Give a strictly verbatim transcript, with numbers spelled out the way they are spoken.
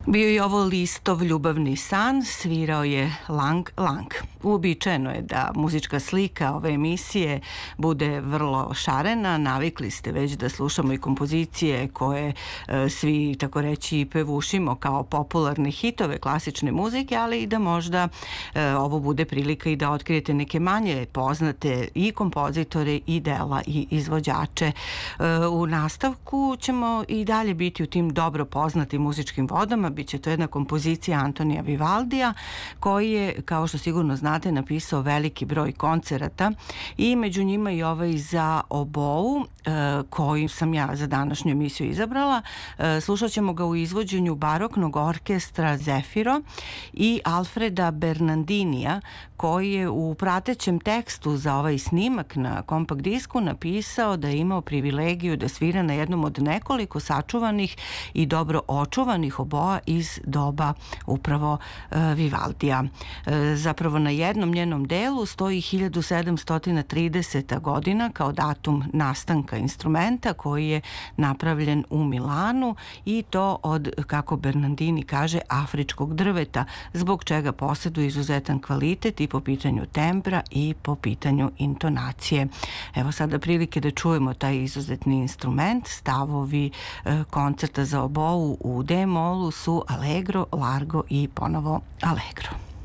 Bio je ovo Listov ljubavni san, svirao je Lang Lang. Uobičajeno je da muzička slika ove emisije bude vrlo šarena, navikli ste već da slušamo i kompozicije koje e, svi, tako reći, pevušimo kao popularne hitove klasične muzike, ali i da možda e, ovo bude prilika i da otkrijete neke manje poznate i kompozitore i dela i izvođače. E, u nastavku ćemo i dalje biti u tim dobro poznatim muzičkim vodama. Biće to jedna kompozicija Antonija Vivaldija, koji je, kao što sigurno znate, napisao veliki broj koncerata i među njima i ovaj za obou, koji sam ja za današnju emisiju izabrala. Slušat ćemo ga u izvođenju baroknog orkestra Zefiro i Alfreda Bernardinija, koji je u pratećem tekstu za ovaj snimak na kompakt disku napisao da je imao privilegiju da svira na jednom od nekoliko sačuvanih i dobro očuvanih oboa iz doba upravo Vivaldija. Zapravo na jednom njenom delu stoji hiljadu sedamsto trideseta godina kao datum nastanka instrumenta, koji je napravljen u Milanu, i to od, kako Bernardini kaže, afričkog drveta, zbog čega posjeduje izuzetan kvalitet i po pitanju tembra i po pitanju intonacije. Evo sada prilike da čujemo taj izuzetni instrument. Stavovi e, koncerta za obou u D-molu su Allegro, Largo i ponovo Allegro.